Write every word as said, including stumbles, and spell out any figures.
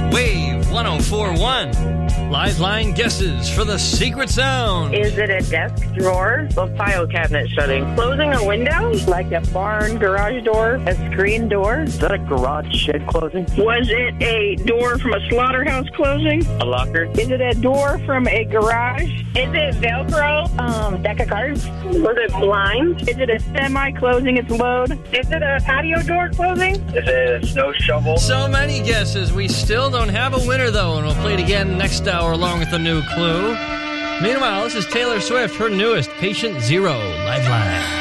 Wave one oh four point one. Liveline guesses for the secret sound. Is it a desk drawer? A file cabinet shutting. Closing a window? Like a barn garage door? A screen door? Is that a garage shed closing? Was it a door from a slaughterhouse closing? A locker? Is it a door from a garage? Is it Velcro? Um, deck of cards? Was it blind? Is it a semi closing its load? Is it a patio door closing? Is it a snow shovel? So many guesses. We still don't have a winner, though, and we'll play it again next hour along with a new clue. Meanwhile, this is Taylor Swift, her newest, Patient Zero, Liveline.